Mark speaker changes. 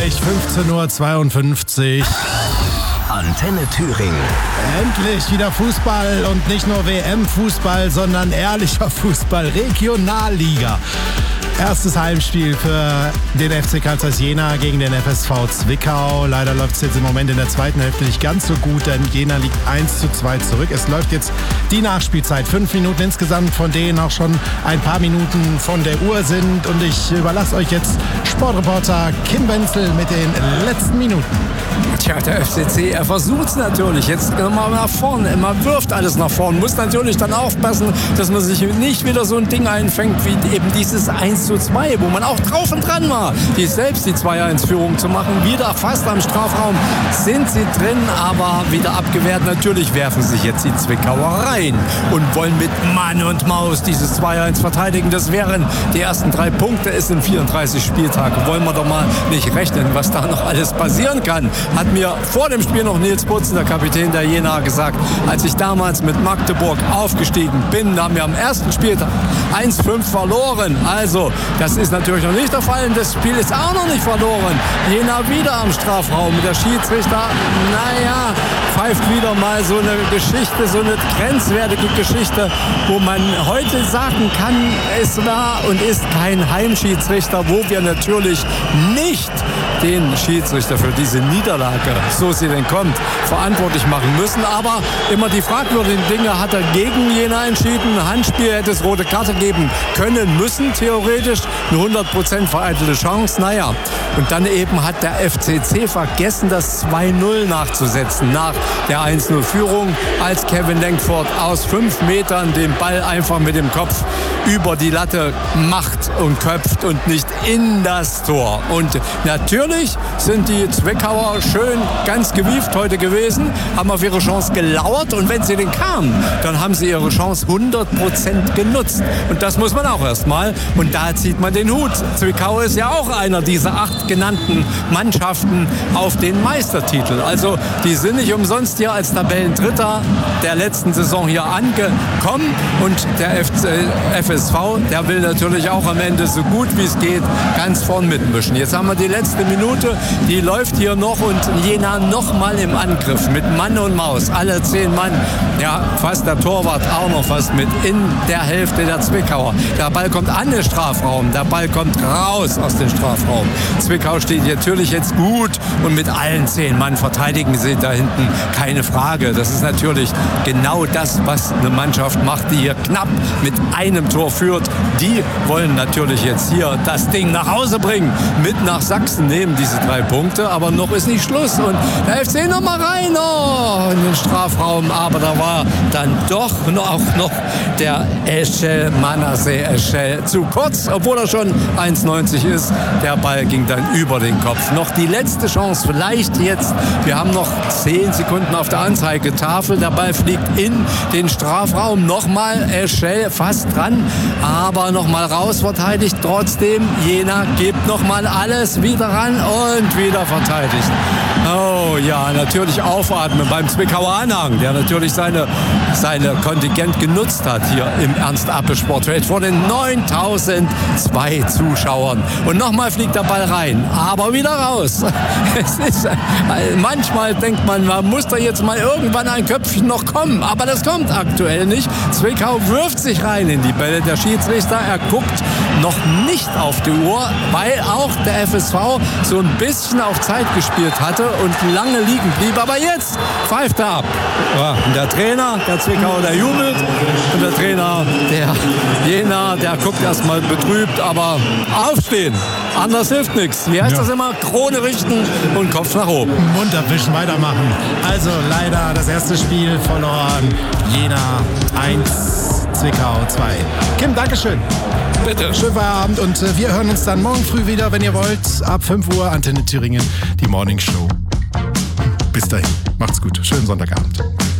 Speaker 1: euch, 15:52 Uhr.
Speaker 2: Antenne Thüringen.
Speaker 1: Endlich wieder Fußball und nicht nur WM-Fußball, sondern ehrlicher Fußball, Regionalliga. Erstes Heimspiel für den FC Carl Zeiss Jena gegen den FSV Zwickau. Leider läuft es jetzt im Moment in der zweiten Hälfte nicht ganz so gut, denn Jena liegt 1:2 zurück. Es läuft jetzt die Nachspielzeit. 5 Minuten insgesamt, von denen auch schon ein paar Minuten von der Uhr sind. Und ich überlasse euch jetzt Sportreporter Kim Wenzel mit den letzten Minuten.
Speaker 3: Tja, der FCC, er versucht es natürlich. Jetzt mal nach vorne, man wirft alles nach vorne. Muss natürlich dann aufpassen, dass man sich nicht wieder so ein Ding einfängt wie eben dieses 1:2, wo man auch drauf und dran war, selbst die 2-1-Führung zu machen. Wieder fast am Strafraum sind sie drin, aber wieder abgewehrt. Natürlich werfen sich jetzt die Zwickauer rein und wollen mit Mann und Maus dieses 2-1 verteidigen. Das wären die ersten 3 Punkte. Es sind 34 Spieltage. Wollen wir doch mal nicht rechnen, was da noch alles passieren kann. Hat mir vor dem Spiel noch Nils Putzen, der Kapitän der Jena, gesagt, als ich damals mit Magdeburg aufgestiegen bin, da haben wir am ersten Spieltag 1:5 verloren. Also, das ist natürlich noch nicht der Fall. Das Spiel ist auch noch nicht verloren. Jena wieder am Strafraum. Der Schiedsrichter, pfeift wieder mal so eine Geschichte, so eine grenzwertige Geschichte, wo man heute sagen kann, es war und ist kein Heimschiedsrichter, wo wir natürlich nicht den Schiedsrichter für diese Niederlage, so sie denn kommt, verantwortlich machen müssen. Aber immer die fragwürdigen Dinge hat er gegen Jena entschieden. Handspiel, hätte es rote Karte geben können, müssen theoretisch. Eine 100% vereitelte Chance. Und dann eben hat der FCC vergessen, das 2:0 nachzusetzen nach der 1:0-Führung, als Kevin Lenkford aus 5 Metern den Ball einfach mit dem Kopf über die Latte macht und köpft und nicht in das Tor. Und natürlich sind die Zwickauer schön ganz gewieft heute gewesen, haben auf ihre Chance gelauert und wenn sie denn kamen, dann haben sie ihre Chance 100% genutzt. Und das muss man auch erstmal. Und da zieht man den Hut. Zwickau ist ja auch einer dieser 8 genannten Mannschaften auf den Meistertitel. Also die sind nicht umsonst hier als Tabellendritter der letzten Saison hier angekommen. Und der FSV, der will natürlich auch am Ende so gut wie es geht ganz vorn mitmischen. Jetzt haben wir die letzte Minute, die läuft hier noch und Jena noch mal im Angriff mit Mann und Maus. Alle 10 Mann, ja fast der Torwart auch noch fast mit in der Hälfte der Zwickauer. Der Ball kommt an den Strafraum, der Ball kommt raus aus dem Strafraum. Zwickau steht natürlich jetzt gut und mit allen 10 Mann verteidigen sie da hinten, keine Frage. Das ist natürlich genau das, was eine Mannschaft macht, die hier knapp mit einem Tor führt. Die wollen natürlich jetzt hier das Ding nach Hause bringen, mit nach Sachsen nehmen diese 3 Punkte, aber noch ist nicht Schluss und der FC noch mal rein in den Strafraum, aber da war dann doch auch noch der Eschel, Manasseh Eschel zu kurz, obwohl er schon 1,90 ist. Der Ball ging dann über den Kopf. Noch die letzte Chance, vielleicht jetzt. Wir haben noch 10 Sekunden auf der Anzeigetafel. Der Ball fliegt in den Strafraum. Nochmal Eschel fast dran, aber nochmal raus verteidigt. Trotzdem, Jena gibt nochmal alles wieder ran und wieder verteidigt. Oh ja, natürlich aufatmen beim Zwickauer Anhang, der natürlich seine Kontingent genutzt hat hier im Ernst-Appel-Sportfeld vor den 9.002 Zuschauern. Und nochmal fliegt der Ball rein, aber wieder raus. Manchmal denkt man muss da jetzt mal irgendwann ein Köpfchen noch kommen, aber das kommt aktuell nicht. Zwickau wirft sich rein in die Bälle. Der Schiedsrichter, er guckt noch nicht auf die Uhr, weil auch der FSV so ein bisschen auf Zeit gespielt hatte und lange liegen blieb. Aber jetzt pfeift er ab. Ja, und der Trainer, der Zwickau, der jubelt. Und der Trainer, der Jena, der guckt erstmal betrübt, aber aufstehen. Anders hilft nichts. Wie heißt das immer? Krone richten und Kopf nach oben.
Speaker 1: Mund abwischen, weitermachen. Also leider das erste Spiel verloren. Jena 1, Zwickau 2. Kim, Dankeschön.
Speaker 3: Bitte.
Speaker 1: Schönen Feierabend und wir hören uns dann morgen früh wieder, wenn ihr wollt. Ab 5 Uhr, Antenne Thüringen, die Morning Show. Bis dahin, macht's gut. Schönen Sonntagabend.